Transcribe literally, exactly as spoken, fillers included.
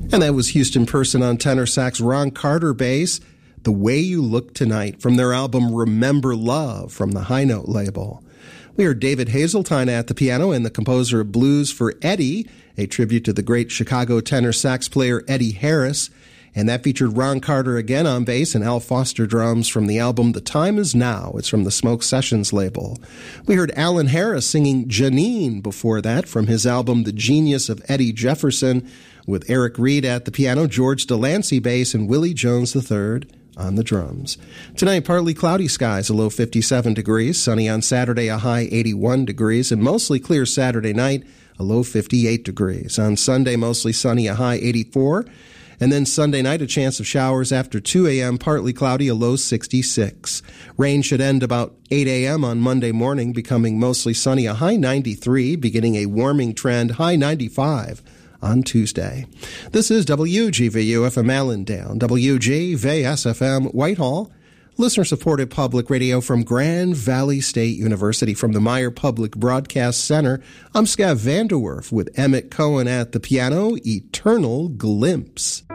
And that was Houston Person on tenor sax, Ron Carter bass, The Way You Look Tonight, from their album Remember Love from the High Note label. We heard David Hazeltine at the piano and the composer of Blues for Eddie, a tribute to the great Chicago tenor sax player Eddie Harris. And that featured Ron Carter again on bass and Al Foster drums from the album The Time Is Now. It's from the Smoke Sessions label. We heard Alan Harris singing Janine before that from his album The Genius of Eddie Jefferson, with Eric Reed at the piano, George Delancey bass, and Willie Jones the third on the drums. Tonight, partly cloudy skies, a low fifty-seven degrees. Sunny on Saturday, a high eighty-one degrees. And mostly clear Saturday night, a low fifty-eight degrees. On Sunday, mostly sunny, a high eighty-four. And then Sunday night, a chance of showers after two a.m., partly cloudy, a low sixty-six. Rain should end about eight a.m. on Monday morning, becoming mostly sunny, a high ninety-three, beginning a warming trend, high ninety-five on Tuesday. This is W G V U F M Allendale, W G V S F M Whitehall, listener-supported public radio from Grand Valley State University. From the Meyer Public Broadcast Center, I'm Scav Vanderwerf with Emmett Cohen at the piano, Eternal Glimpse.